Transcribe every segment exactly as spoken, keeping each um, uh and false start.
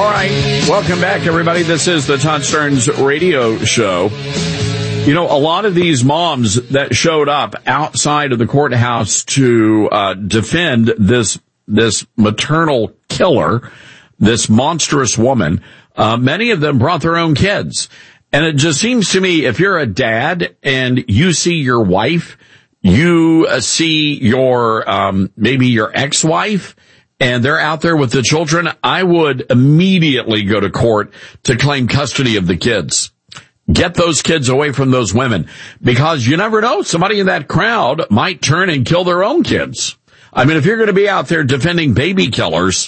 All right. Welcome back, everybody. This is the Todd Starnes radio show. You know, a lot of these moms that showed up outside of the courthouse to uh, defend this this maternal killer, this monstrous woman, uh, many of them brought their own kids. And it just seems to me, if you're a dad and you see your wife, you uh, see your um, maybe your ex-wife, and they're out there with the children, I would immediately go to court to claim custody of the kids. Get those kids away from those women, because you never know, somebody in that crowd might turn and kill their own kids. I mean, if you're going to be out there defending baby killers,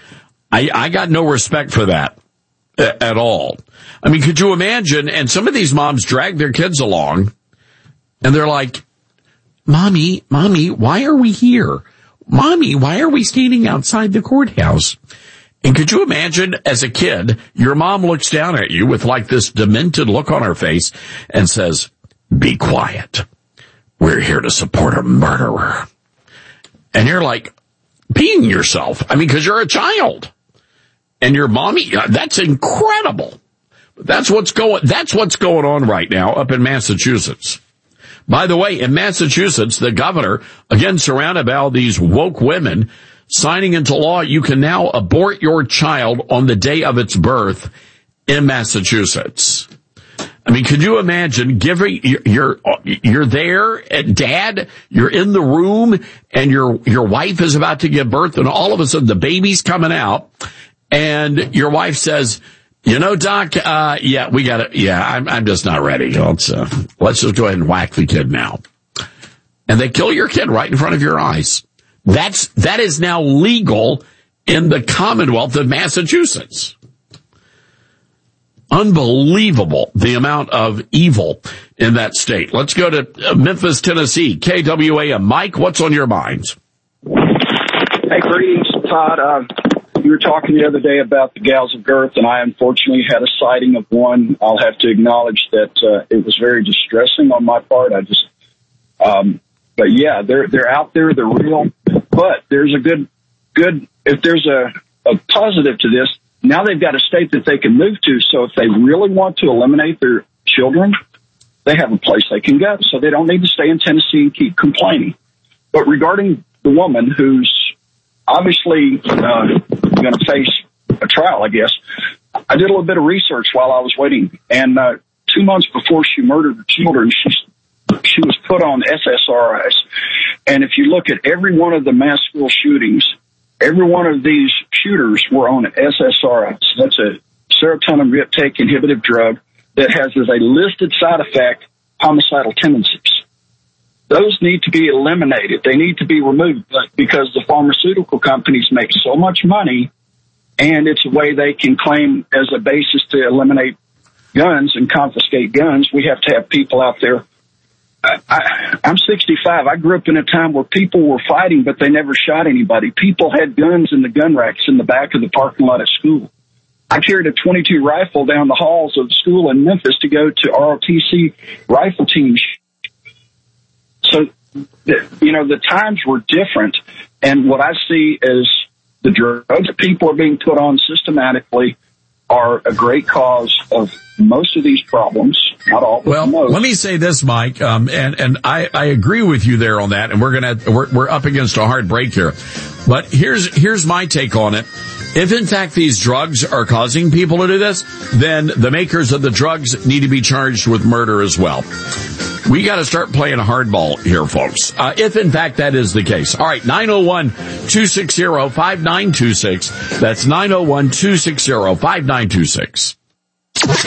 I, I got no respect for that at all. I mean, could you imagine? And some of these moms drag their kids along, and they're like, Mommy, Mommy, why are we here? Mommy, why are we standing outside the courthouse? And could you imagine, as a kid, your mom looks down at you with like this demented look on her face and says, be quiet. We're here to support a murderer. And you're like peeing yourself. I mean, because you're a child. And your mommy, that's incredible. That's what's going, that's what's going on right now up in Massachusetts. By the way, in Massachusetts, the governor, again surrounded by all these woke women, signing into law, you can now abort your child on the day of its birth in Massachusetts. I mean, could you imagine giving, you're, you're there, Dad, you're in the room, and your, your wife is about to give birth, and all of a sudden the baby's coming out, and your wife says, you know, Doc, uh, yeah, we got it. Yeah, I'm, I'm just not ready. Let's, uh, let's just go ahead and whack the kid now. And they kill your kid right in front of your eyes. That's, that is now legal in the Commonwealth of Massachusetts. Unbelievable, the amount of evil in that state. Let's go to Memphis, Tennessee. K W A M. Mike, what's on your mind? Hey, greetings, Todd. Uh, you were talking the other day about the gals of girth, and I unfortunately had a sighting of one. I'll have to acknowledge that uh, it was very distressing on my part. I just, um, but yeah, they're they're out there, they're real. But there's a good, good. If there's a, a positive to this, now they've got a state that they can move to. So if they really want to eliminate their children, they have a place they can go. So they don't need to stay in Tennessee and keep complaining. But regarding the woman who's obviously uh, going to face a trial, I guess, I did a little bit of research while I was waiting. And uh, two months before she murdered her children, she, she was put on S S R Is. And if you look at every one of the mass school shootings, every one of these shooters were on S S R Is. That's a serotonin reuptake inhibitive drug that has as a listed side effect homicidal tendencies. Those need to be eliminated. They need to be removed, but because the pharmaceutical companies make so much money, and it's a way they can claim as a basis to eliminate guns and confiscate guns, we have to have people out there. I, I, I'm sixty-five. I grew up in a time where people were fighting, but they never shot anybody. People had guns in the gun racks in the back of the parking lot at school. I carried a twenty-two rifle down the halls of school in Memphis to go to R O T C rifle teams. So, you know, the times were different, and what I see is the drugs that people are being put on systematically are a great cause of most of these problems. Not all, but well, most. Let me say this, Mike, um, and, and I, I agree with you there on that, and we're gonna, we're, we're up against a hard break here. But here's, here's my take on it. If in fact these drugs are causing people to do this, then the makers of the drugs need to be charged with murder as well. We gotta start playing hardball here, folks. Uh, if in fact that is the case. All right, nine oh one, two six zero, five nine two six. That's nine oh one, two six zero, five nine two six.